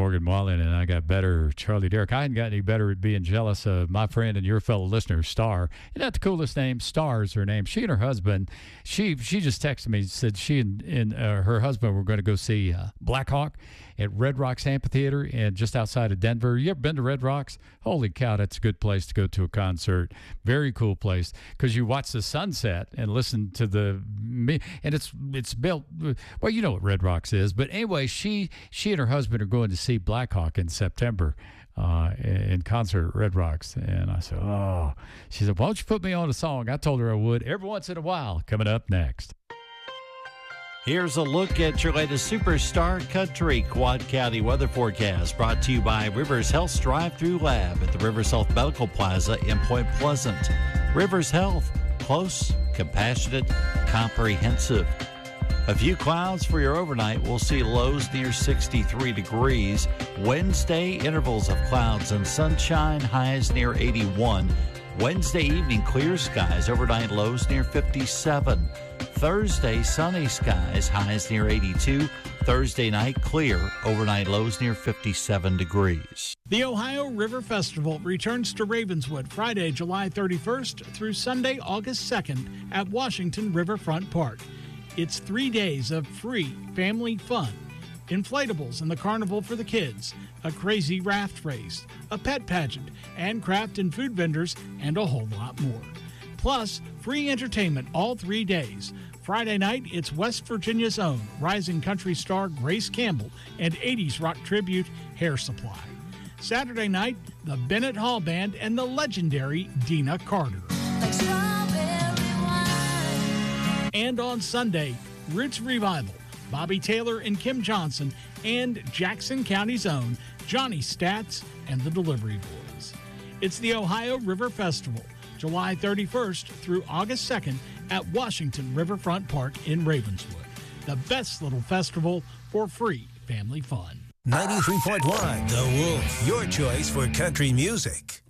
Morgan Wallen, and I got better Charlie Derrick. I hadn't got any better at being jealous of my friend and your fellow listener, Star. Isn't that the coolest name? Star is her name. She and her husband, she just texted me, said she and her husband were going to go see Black Hawk at Red Rocks Amphitheater and just outside of Denver. You ever been to Red Rocks? Holy cow, that's a good place to go to a concert. Very cool place because you watch the sunset and listen to and it's built, well, you know what Red Rocks is. But anyway, she and her husband are going to see Black Hawk in September in concert at Red Rocks. And I said, oh, she said, why don't you put me on a song? I told her I would every once in a while. Coming up next. Here's a look at your latest Superstar Country Quad County weather forecast brought to you by Rivers Health's Drive-Thru Lab at the Rivers Health Medical Plaza in Point Pleasant. Rivers Health, close, compassionate, comprehensive. A few clouds for your overnight. We'll see lows near 63 degrees. Wednesday, intervals of clouds and sunshine, highs near 81. Wednesday evening, clear skies, overnight lows near 57. Thursday, sunny skies, highs near 82. Thursday night, clear, overnight lows near 57 degrees. The Ohio River Festival returns to Ravenswood Friday, July 31st through Sunday, August 2nd at Washington Riverfront Park. It's 3 days of free family fun. Inflatables in the carnival for the kids, a crazy raft race, a pet pageant, and craft and food vendors, and a whole lot more. Plus, free entertainment all 3 days. Friday night, it's West Virginia's own rising country star Grace Campbell and 80s rock tribute Hair Supply. Saturday night, the Bennett Hall Band and the legendary Dina Carter. And on Sunday, Roots Revival, Bobby Taylor and Kim Johnson, and Jackson County's own Johnny Stats and the Delivery Boys. It's the Ohio River Festival, July 31st through August 2nd at Washington Riverfront Park in Ravenswood. The best little festival for free family fun. 93.1 The Wolf, your choice for country music.